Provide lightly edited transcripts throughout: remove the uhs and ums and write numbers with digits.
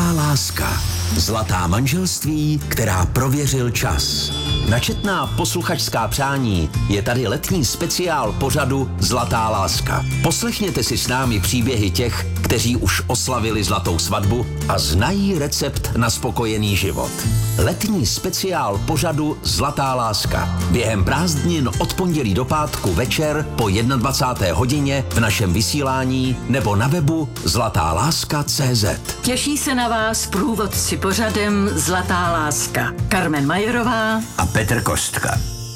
Zlatá láska. Zlatá manželství, která prověřil čas. Na četná posluchačská přání je tady letní speciál pořadu Zlatá láska. Poslechněte si s námi příběhy těch, kteří už oslavili zlatou svatbu a znají recept na spokojený život. Letní speciál pořadu Zlatá láska. Během prázdnin od pondělí do pátku večer po 21. hodině v našem vysílání nebo na webu zlatáláska.cz. Těší se na vás průvodci pořadem Zlatá láska. Carmen Majerová A Petr Kostka.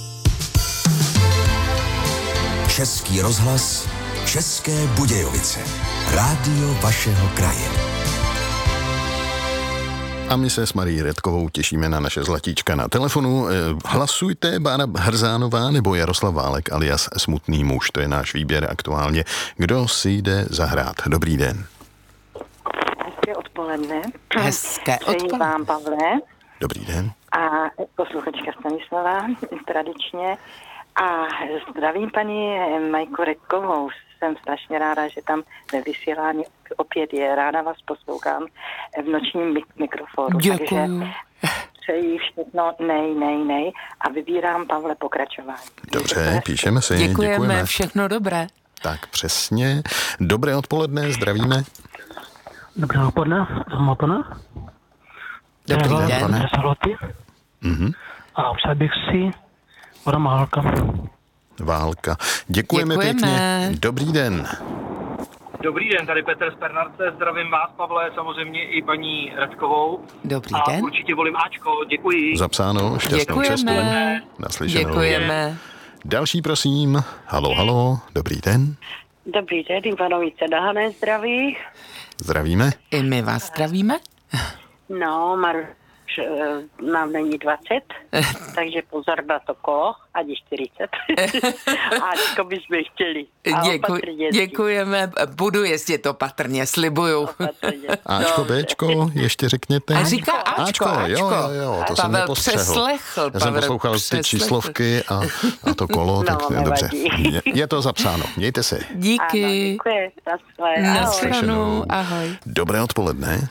Český rozhlas, České Budějovice. Rádio vašeho kraje. A my se s Marií Redkovou těšíme na naše zlatíčka na telefonu. Hlasujte Bára Hrzánová nebo Jaroslav Válek alias Smutný muž. To je náš výběr aktuálně. Kdo si jde zahrát? Dobrý den. Hezké odpoledne. Hezké Přeji odpoledne. vám, Pavle. Dobrý den. A posluchačka Stanislava, tradičně. A zdravím paní Majku Redkovou. Jsem strašně ráda, že tam ve vysílání opět je. Ráda vás poslouchám v nočním mikrofonu. Děkuju. Takže přeji všechno nej. A vybírám, Pavle, pokračování. Dobře, píšeme si. Děkujeme, všechno dobré. Tak přesně. Dobré odpoledne, zdravíme. Dobré odpoledne, Dobrý den. pane. A přál bych si Adam Válka. Děkujeme Děkujeme. pěkně. Dobrý den. Dobrý den, tady Petr z Pernarce, zdravím vás, Pavle, samozřejmě i paní Redkovou. Dobrý A den. určitě volím Ačko, děkuji. Zapsáno, šťastnou cestu. Děkujeme. Naslyšenou. Děkujeme. Další, prosím. Halo, dobrý den. Dobrý den, Ivanovice Dahané zdraví. Zdravíme. I my vás zdravíme. No, Maruš nám není 20, takže pozor na to kolo, ani 40. Ačko bychom chtěli. A opatrně. Děkujeme. Budu jezdit opatrně, slibuju. Opatrně. Ačko, Dobře. Bčko, ještě řekněte. A říká Ačko. Jo, to jsem Pavel nepostřehl. přeslechl. Já jsem Pavel poslouchal ty přeslechl. číslovky a to kolo, No, tak dobře. nevadí. Je to zapsáno, mějte se. Ano, Díky. děkuji. Ahoj. Nashledanou. Ahoj. Dobré odpoledne.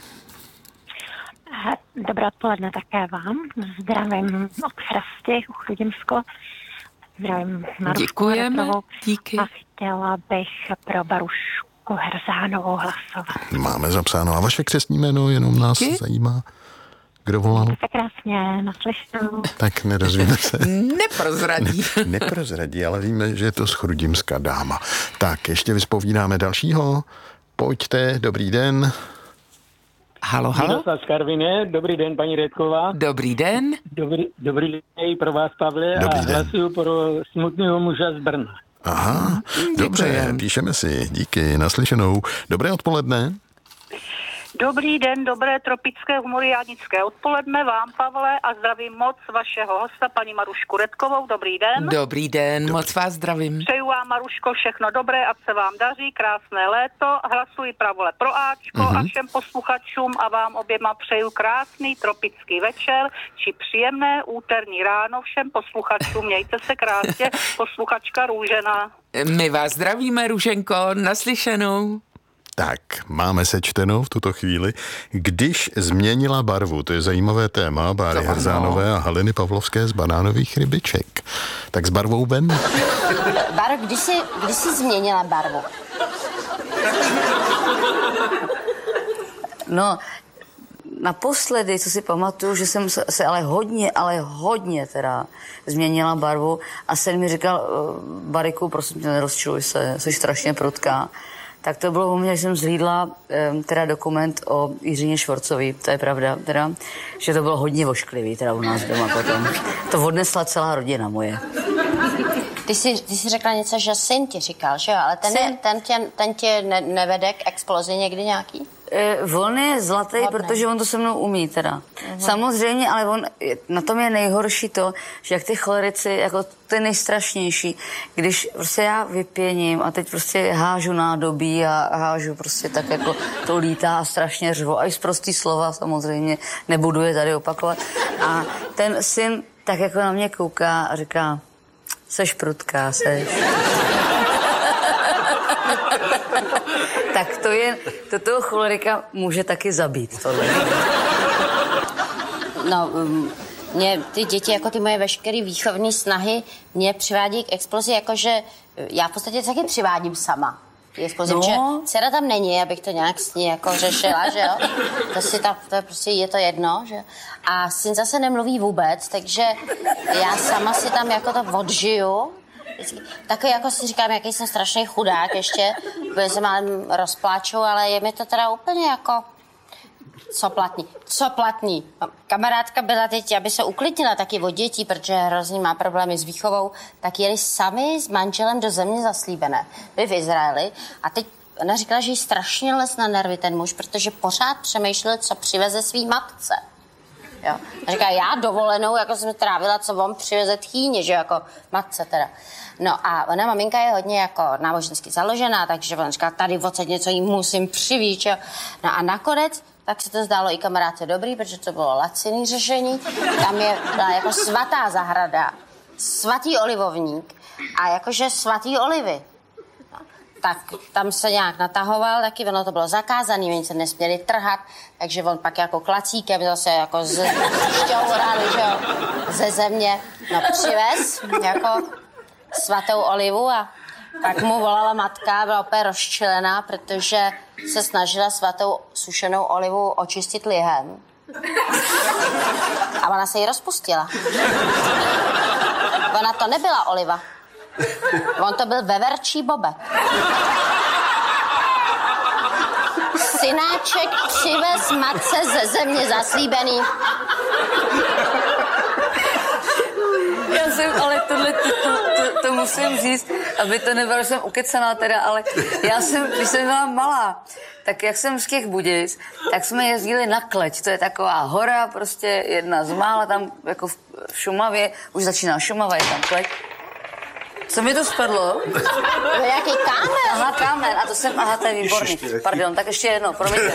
Dobré odpoledne také vám. Zdravím od Chrasti, u Chrudimsko. Zdravím Marušku Děkujeme. Redkovou. Díky. A chtěla bych pro Barušku Hrzánovou hlasovat. Máme zapsáno. A vaše křestní jméno jenom nás Díky. zajímá. Kdo volal? Tak krásně naslyšenou. Tak nedozvíme se. Neprozradí. Neprozradí, ale víme, že je to schrudimská dáma. Tak, ještě vyspovídáme dalšího. Pojďte, dobrý den. Halo. Miroslav z Karviné, dobrý den, paní Redková. Dobrý den. Dobrý den i pro vás, Pavle, Dobrý a den. hlasuju pro Smutného muže z Brna. Aha, dobře, Děkujem. píšeme si. Díky, naslyšenou. Dobré odpoledne. Dobrý den, dobré tropické humoriádnické odpoledne vám, Pavle, a zdravím moc vašeho hosta, paní Marušku Redkovou. Dobrý den. Dobrý den, moc vás zdravím. Přeju vám, Maruško, všechno dobré, ať se vám daří, krásné léto. Hlasuji Pavle pro Ačko a všem posluchačům a vám oběma přeju krásný tropický večer či příjemné úterní ráno všem posluchačům. Mějte se krásně, posluchačka Růžena. My vás zdravíme, Růženko, naslyšenou. Tak, máme sečteno v tuto chvíli. Když změnila barvu, to je zajímavé téma, Báry To ano. Hrzánové a Haliny Pavlovské z banánových rybiček. Tak s barvou ven? Báro, kdy jsi změnila barvu? No, naposledy, co si pamatuju, že jsem se ale hodně teda změnila barvu a sen mi říkal, Bariku, prosím tě, nerozčiluj se, jsi strašně prudká. Tak to bylo u mě, že jsem zhlídla teda dokument o Jiřině Švorcový, to je pravda, teda, že to bylo hodně vošklivý teda u nás doma potom. To odnesla celá rodina moje. Ty jsi řekla něco, že syn ti říkal, že jo? Ale ten tě nevede k explozi někdy nějaký? On je zlatý, protože on to se mnou umí teda. Samozřejmě, ale na tom je nejhorší to, že jak ty cholerici, jako to je nejstrašnější, když prostě já vypěním a teď prostě hážu nádobí a hážu prostě tak jako to lítá a strašně řvo. A i z prostý slova samozřejmě, nebudu je tady opakovat. A ten syn tak jako na mě kouká a říká, seš prudká, seš. tak to toho cholerika může taky zabít. Tohle. No, mě ty děti, jako ty moje veškeré výchovní snahy, mě přivádí k explozi, jakože já v podstatě taky přivádím sama. No. Že dcera tam není, abych to nějak s ní jako řešila, že jo? To je prostě je to jedno, že? A syn zase nemluví vůbec, takže já sama si tam jako to odžiju. Takový jako si říkám, jaký jsem strašný chudák ještě, protože se málem rozpláču, ale je mi to teda úplně jako... Co platný. Kamarádka byla teď, aby se uklidnila taky od dětí, protože hrozně má problémy s výchovou, tak jeli sami s manželem do země zaslíbené. Byli v Izraeli a teď ona říkala, že jí strašně les na nervy ten muž, protože pořád přemýšlel, co přiveze svý matce. Jo. A říká, já dovolenou, jako jsem trávila, co on přiveze tchýně, že jako matce teda. No a ona maminka je hodně jako nábožensky založená, takže ona říká, tady odsaď něco jí musím přivít, jo. No a nakonec tak se to zdálo i kamarádce dobrý, protože to bylo laciný řešení. Tam byla jako svatá zahrada, svatý olivovník a jakože svatý olivy. No, tak tam se nějak natahoval, taky ono to bylo zakázané, oni se nesměli trhat, takže on pak jako klacíkem zase jako šťourali, že jo, ze země. No přivez jako svatou olivu a pak mu volala matka, byla úplně rozčilená, protože se snažila svatou sušenou olivu očistit lihem. A ona se ji rozpustila. Ona to nebyla oliva. On to byl veverčí bobek. Synáček přivez matce ze země zaslíbený. Já jsem, ale to musím říct, aby to nebylo, že jsem ukecaná teda, ale já jsem, když jsem byla malá, tak jak jsem z těch Budějic, tak jsme jezdili na Kleť, to je taková hora, prostě jedna z mála, tam jako v Šumavě, už začíná Šumava, je tam Kleť. Co mi to spadlo? Nějaký kámen. Aha, kámen, a to jsem, aha, to je výborný. Pardon, tak ještě jedno, promiňte.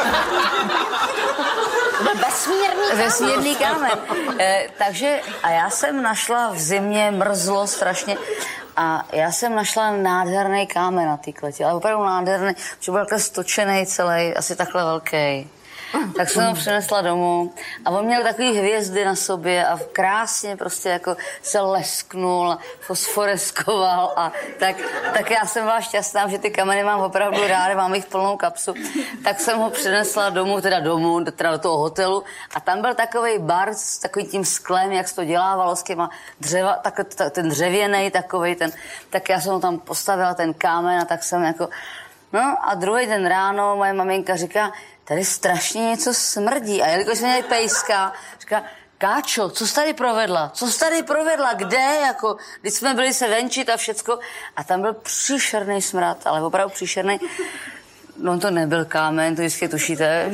Vesmírný kámen. Takže, a já jsem našla v zimě, mrzlo strašně, a já jsem našla nádherný kámen na té Kleti, ale opravdu nádherný, že byl takhle stočený celý, asi takhle velký. Tak jsem ho přinesla domů a on měl takový hvězdy na sobě a krásně prostě jako se lesknul, fosforeskoval a tak já jsem byla šťastná, že ty kameny mám opravdu ráda, mám jich plnou kapsu. Tak jsem ho přinesla domů, teda do toho hotelu a tam byl takovej bar s takovým tím sklem, jak se to dělávalo s těma dřeva, ten dřevěnej takovej, tak já jsem ho tam postavila, ten kámen a tak jsem jako... No a druhý den ráno moje maminka říká, tady strašně něco smrdí. A jelikož jsme měli pejska, říká, Káčo, co jsi tady provedla? Co jsi tady provedla? Kde? Jako, když jsme byli se venčit a všecko. A tam byl příšerný smrad, ale opravdu příšerný. No to nebyl kámen, to jistě tušíte.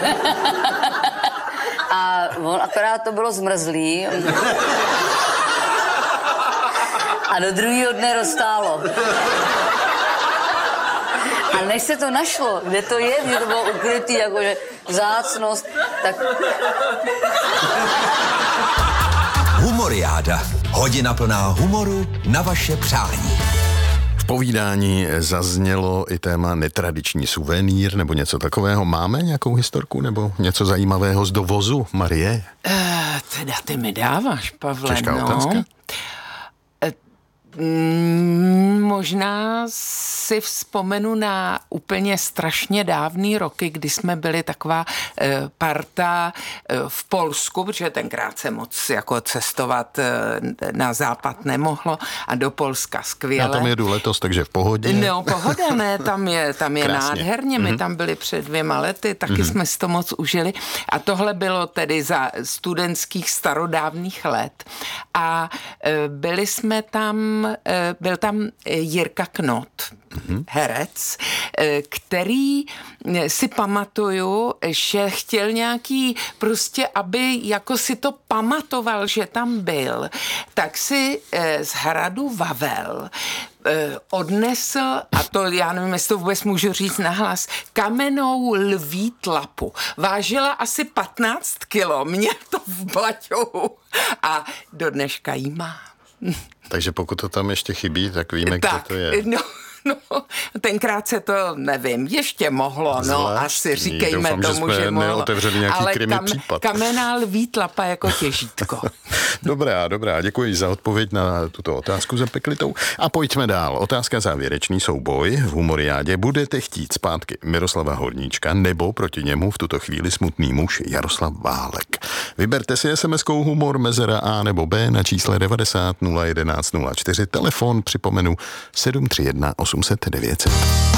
A on akorát to bylo zmrzlý. A do druhého dne roztálo. A než se to našlo, kde to je, kde to bylo ukrytý, jakože vzácnost, tak... Humoriáda. Hodina plná humoru na vaše přání. V povídání zaznělo i téma netradiční suvenýr nebo něco takového. Máme nějakou historku nebo něco zajímavého z dovozu, Marie? Teda ty mi dáváš, Pavle, Těžká otázka. Možná si vzpomenu na úplně strašně dávný roky, kdy jsme byli taková parta v Polsku, protože tenkrát se moc jako cestovat na západ nemohlo a do Polska skvěle. Já tam jedu letos, takže v pohodě. No, pohoda, ne, tam je nádherně. My tam byli před 2 lety, taky jsme si to moc užili. A tohle bylo tedy za studentských starodávných let. A byli jsme tam, byl tam Jirka Knot, herec, který si pamatuju, že chtěl nějaký prostě, aby jako si to pamatoval, že tam byl, tak si z hradu Vavel odnesl, a to já nevím, jestli to vůbec můžu říct nahlas, kamennou lví tlapu. Vážila asi 15 kilo, měl to v baťohu a do dneška jí má. Takže pokud to tam ještě chybí, tak víme, kde to je. No, No, tenkrát se to, nevím, ještě mohlo, asi říkejme doufám, tomu, že mohlo. Neotevřeli nějaký krimi případ. Kamenná lví tlapa jako těžítko. Dobrá, děkuji za odpověď na tuto otázku zapeklitou. A pojďme dál. Otázka závěrečný souboj v Humoriádě. Budete chtít zpátky Miroslava Horníčka nebo proti němu v tuto chvíli smutný muž Jaroslav Válek? Vyberte si SMS-kou humor mezera A nebo B na čísle 90 011 04. Telefon připomenu 731 800 900.